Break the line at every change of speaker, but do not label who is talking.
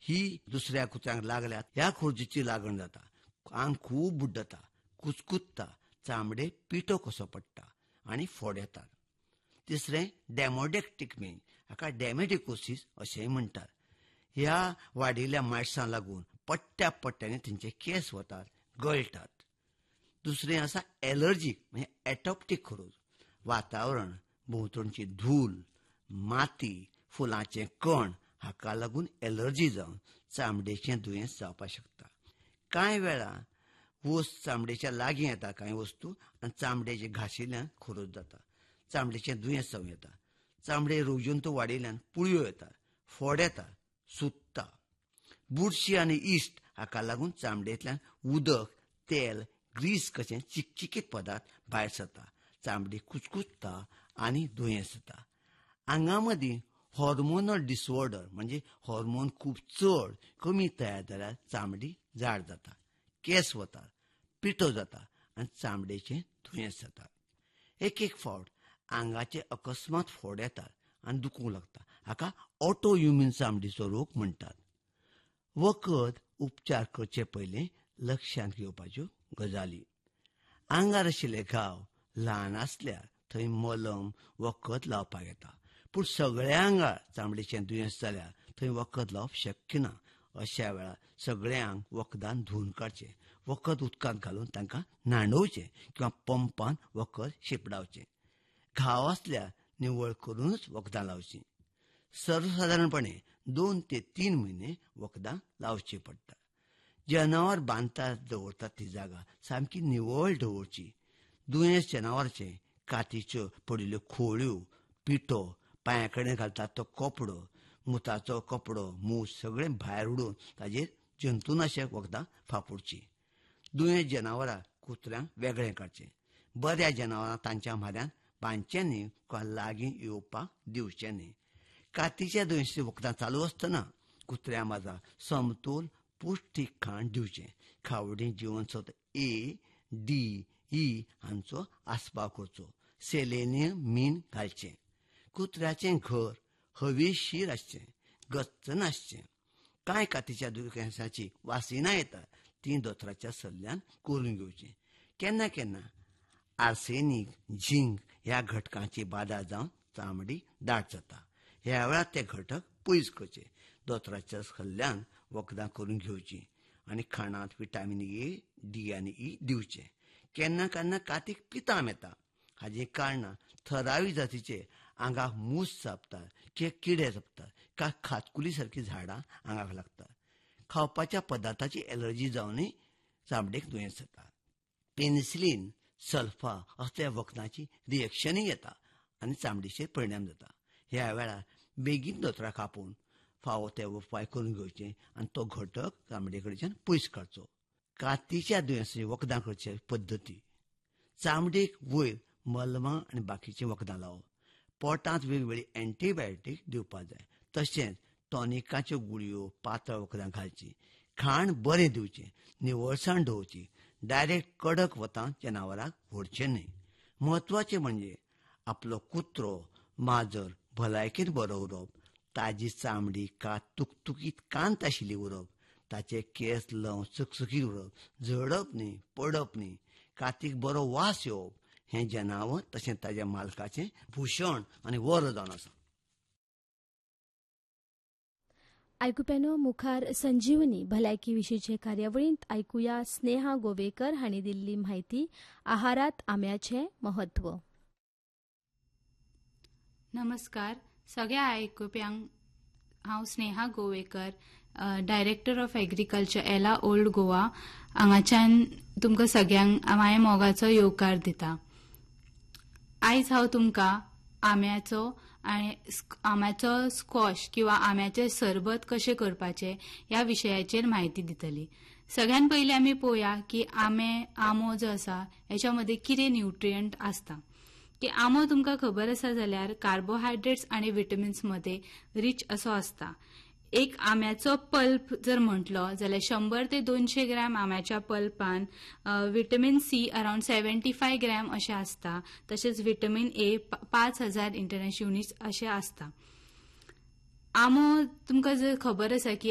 ही दुसऱ्या कुत्र्यांक लागल्यार ह्या खुर्जीची लागण जाता. आंग खूब बुड्डता, कुचकुचता, चामडे पिठो कसो पडटा आनी फोड येतात. तिसरें डेमोडेक्टिकमी, हाका डेमेडिकोसीस अशेंय म्हणटात. ह्या वाडिल्ल्या मायट्सांक लागून पट्ट्या पट्ट्यांनी तांचे केस वतात, गळटात. दुसरें आसा एलर्जीक म्हणजे एटॉप्टीक खरूज. वातावरण, भोंवतणची धूल, माती, फुलांचे कण हाका लागून एलर्जी जावन चामडेचें दुयेंस जावपाक शकता. कांय वेळा वस्त चामडेच्या लागीं येता कांय वस्तू आनी चामडेचे घाशिल्ल्यान खरूज जाता. चामडेचें दुयेंस जावं येता. चामडे रोगजंतू वाडिल्ल्यान पुळयो येता, फोड येता, सुत्ता. बुरशी आनी इस्ट हाका लागून चामडेंतल्यान उदक, तेल, ग्रीस कशें चिकचिकीत पदार्थ भायर सरता. चामडी कुचकुचता आनी दुयेंस जाता. आंगा मदीं हॉर्मोनल डिसऑर्डर म्हणजे हॉर्मोन खूब चड कमी तयार जाल्यार चामडी जाड जाता, केस वतात, पिठो जाता आनी चामडेचें दुयेंस जाता. एक फावट आंगाचे अकस्मात फोड येतात आनी दुखूंक लागता. हाका ऑटोइम्यून चामडीचो रोग म्हणटात. वखद उपचार करचे पयलीं लक्षांत घेवपाच्यो गजाली. आंगार आशिल्ले घाव ल्हान आसल्यार थंय मलम, वखद लावपाक येता. पूण सगळ्या आंगार चामडेचें दुयेंस जाल्यार थंय वखद लावप शक्य ना. अशा वेळार सगळ्यांक वखदान धुवन काडचें. वखद उदकांत घालून तांकां न्हाणोवचें किंवा पंपान वखद शिंपडावचें. घाव आसल्यार निवळ करूनच वखदां लावचीं. सर्वसादारणपणे 2 ते 3 म्हयने वखदां लावची पडटा. जनावर बांदतात दवरतात ती जागा सामकी निवळ दवरची. दुयेंस जनावरांचें कातीच्यो पडिल्ल्यो खोळ्यो, पिठो, पांया कडेन घालतात तो कपडो, मुताचो कपडो, मूस सगळें भायर उडोवन ताजेर जंतुनाशक वखदां फापुडची. दुयेंस जनावरां कुत्र्यांक वेगळें काडचें. बऱ्या जनावरांक तांच्या म्हाऱ्यांत बांदचें न्ही किंवा लागीं येवपाक दिवचें न्ही. कातीच्या दुयेंसाचीं वखदां चालू आसतना कुत्र्या माजराक समतोल पौश्टीक खाण दिवचें. खावडी जीवनसत्व A, D, E हांचो आस्पाव करचो. सेलेनियम, मीन घालचें. कुत्र्याचें घर हवेशीर आसचें, गच्च नासचें. कांय कातीच्या दुयेंसांची वासिनां येतात तीं दोतोराच्या सल्ल्यान करून घेवचीं. केन्ना केन्ना आर्सेनीक, झिंक ह्या घटकांची बाधा जावन चामडी दाट जाता. ह्या वेळार ते घटक पयस करचे. दोतोराच्या सल्ल्यान वखदां करून घेवचीं आनी खाणांत विटामीन A, D आनी E दिवचें. केन्ना केन्ना कातीक पिताम येता. हाची कारणां ठरावीक जातीचे आंगाक मूस चाबतात, किडे चाबतात, काय खातकुली सारकीं झाडां आंगाक लागतात. खावपाच्या पदार्थाची एलर्जी जावनय चामडेक दुयेंस जाता. पेनिसिलीन, सल्फा असल्या वखदांची रिएक्शनय येता आनी चामडीचेर परिणाम जाता. ह्या वेळार बेगीन दोतोराक आपोवन फावो ते उपाय करून घेवचे आनी तो घटक चामडे कडच्यान पयस काडचो. कातीच्या दुयेंसाची वखदां करचे पद्दती. चामडेक वयर मलमां आनी बाकीचीं वखदां लावप. पोटांत वेगवेगळी एंटीबायोटीक दिवपाक जाय. तशेंच टॉनिकाच्यो गुळयो, पातळ वखदां घालची. खाण बरें दिवचें, निवळसाण दवरची. डायरेक्ट कडक वतां जनावरांक व्हरचें न्ही. म्हत्वाचें म्हणजे आपलो कुत्रो, माजर भलायकेन बरो उरप, ताजी चामडी तुकतुकीत कांत आशिल्ली उरप, ताचे केस लव चकचकीत उरप, झडप न्ही, पडप न्ही, कातीक बरो वास येवप हें जनावर तशेंच ताच्या मालकाचें भूषण आनी वर जावन आसा.
आयकुप्यानो, मुखार संजीवनी भलायकी विशींचे कार्यावळींत आयकुया स्नेहा गोवेकर हांणी दिल्ली म्हायती. आहारात आंब्याचें महत्व.
नमस्कार सगळ्या आयकुप्यांक. हांव Sneha Govekar, director of agriculture एला ओल्ड गोवा हांगाच्यान तुमकां सगळ्यांक माये मोगाचो येवकार दिता. आयज हांव तुमकां आंब्याचो स्क्वॉश किंवा आंब्याचें सरबत कशें करपाचें ह्या विशयाचेर म्हायती दितली. सगळ्यान पयलीं आमी पळोवया की आंबो जो आसा हेच्या मदीं कितें न्यूट्रियंट आसता. की आंबो तुमकां खबर आसा जाल्यार कार्बोहायड्रेट्स आनी विटमिन्स मध्ये रिच असो आसता. एक आंब्याचो पल्प जर म्हटलो जाल्यार 100 ते 200 ग्रॅम आंब्याच्या पल्पान विटमिन C अराउंड 75 ग्रॅम अशें आसता. तशेंच विटमिन A 5000 इंटरनॅशनल युनिट्स अशें आसता. आंबो तुमकां जर खबर आसा की